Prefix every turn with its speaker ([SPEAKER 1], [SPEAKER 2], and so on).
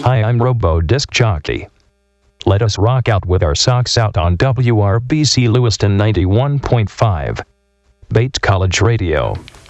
[SPEAKER 1] Hi, I'm Robo Disc Jockey. Let us rock out with our socks out on WRBC Lewiston 91.5. Bates College Radio.